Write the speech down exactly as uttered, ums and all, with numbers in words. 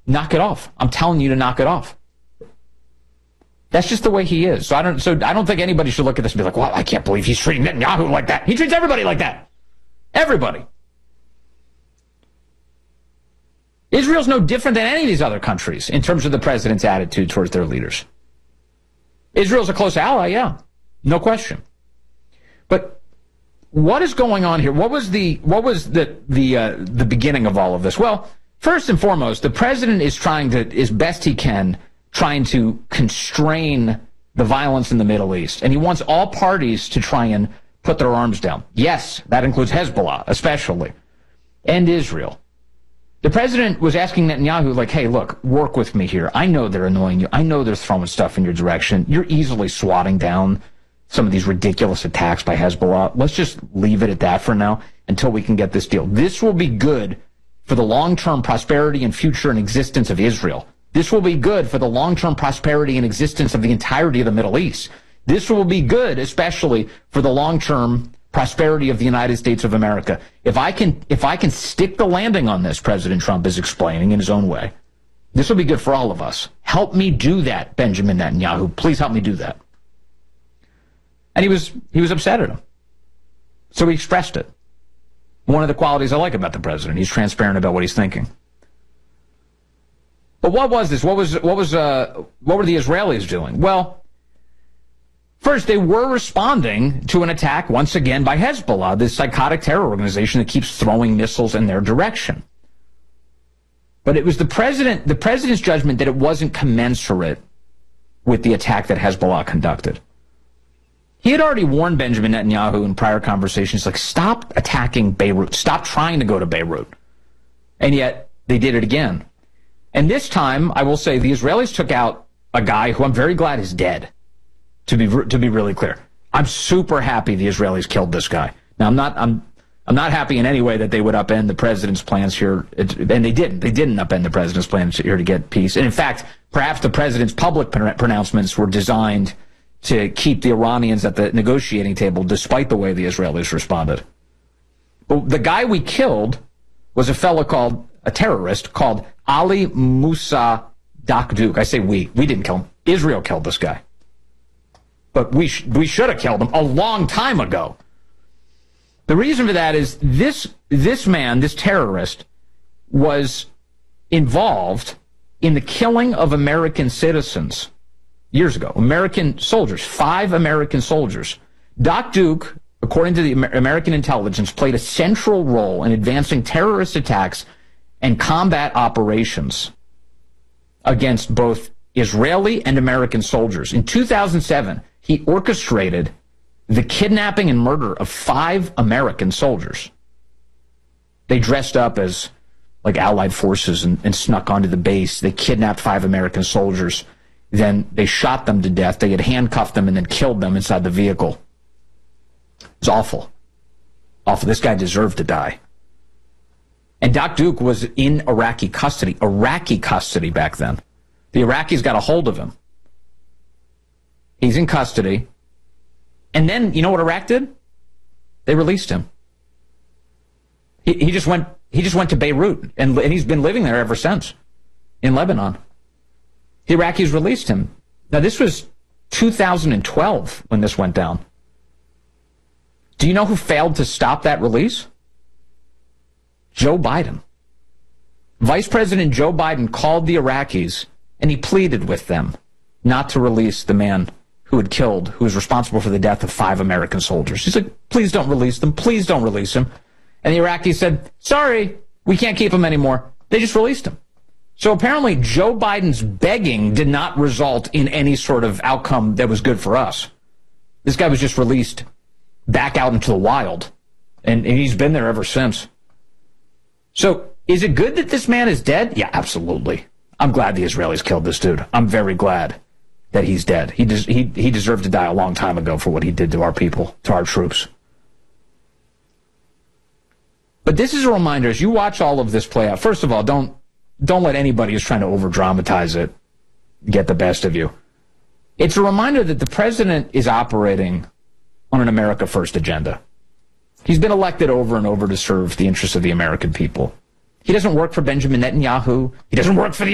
knock it off. I'm telling you to knock it off. That's just the way he is. So I don't. So I don't think anybody should look at this and be like, "Well, I can't believe he's treating Netanyahu like that." He treats everybody like that. Everybody. Israel's no different than any of these other countries in terms of the president's attitude towards their leaders. Israel's a close ally, yeah, no question. But what is going on here? What was the what was the the uh, the beginning of all of this? Well, first and foremost, the president is trying to, as best he can, trying to constrain the violence in the Middle East, and he wants all parties to try and put their arms down. Yes, that includes Hezbollah, especially, and Israel. The president was asking Netanyahu, like, hey, look, work with me here. I know they're annoying you. I know they're throwing stuff in your direction. You're easily swatting down some of these ridiculous attacks by Hezbollah. Let's just leave it at that for now until we can get this deal. This will be good for the long-term prosperity and future and existence of Israel. This will be good for the long-term prosperity and existence of the entirety of the Middle East. This will be good, especially for the long-term prosperity of the United States of America. If I can, if I can stick the landing on this, President Trump is explaining in his own way, this will be good for all of us. Help me do that, Benjamin Netanyahu. Please help me do that. And he was he was upset at him. So he expressed it. One of the qualities I like about the president, he's transparent about what he's thinking. But what was this? What was what was uh what were the Israelis doing? Well, first, they were responding to an attack once again by Hezbollah, this psychotic terror organization that keeps throwing missiles in their direction. But it was the president, the president's judgment that it wasn't commensurate with the attack that Hezbollah conducted. He had already warned Benjamin Netanyahu in prior conversations, like, stop attacking Beirut, stop trying to go to Beirut. And yet, they did it again. And this time, I will say, the Israelis took out a guy who I'm very glad is dead. To be to be really clear, I'm super happy the Israelis killed this guy. Now, I'm not I'm I'm not happy in any way that they would upend the president's plans here, and they didn't. They didn't upend the president's plans here to get peace. And in fact, perhaps the president's public pronouncements were designed to keep the Iranians at the negotiating table, despite the way the Israelis responded. But the guy we killed was a fellow called a terrorist called Ali Musa Dakduk. I say we. We didn't kill him. Israel killed this guy. But we sh- we should have killed him a long time ago. The reason for that is this this man, this terrorist, was involved in the killing of American citizens years ago. American soldiers, five American soldiers. Dakduk, according to the Amer- American intelligence, played a central role in advancing terrorist attacks and combat operations against both Israeli and American soldiers. In two thousand seven, he orchestrated the kidnapping and murder of five American soldiers. They dressed up as like Allied forces and, and snuck onto the base. They kidnapped five American soldiers. Then they shot them to death. They had handcuffed them and then killed them inside the vehicle. It's awful. Awful. This guy deserved to die. And Dakduk was in Iraqi custody. Iraqi custody back then. The Iraqis got a hold of him. He's in custody. And then, you know what Iraq did? They released him. He, he just went he just went to Beirut, and, and he's been living there ever since, in Lebanon. The Iraqis released him. Now, this was two thousand twelve when this went down. Do you know who failed to stop that release? Joe Biden. Vice President Joe Biden called the Iraqis, and he pleaded with them not to release the man who had killed, who was responsible for the death of five American soldiers. He's like, please don't release them. Please don't release him. And the Iraqis said, sorry, we can't keep him anymore. They just released him. So apparently Joe Biden's begging did not result in any sort of outcome that was good for us. This guy was just released back out into the wild. And, and he's been there ever since. So is it good that this man is dead? Yeah, absolutely. I'm glad the Israelis killed this dude. I'm very glad that he's dead. He, des- he, he deserved to die a long time ago for what he did to our people, to our troops. But this is a reminder, as you watch all of this play out, first of all, don't don't let anybody who's trying to over-dramatize it get the best of you. It's a reminder that the president is operating on an America First agenda. He's been elected over and over to serve the interests of the American people. He doesn't work for Benjamin Netanyahu. He doesn't work for the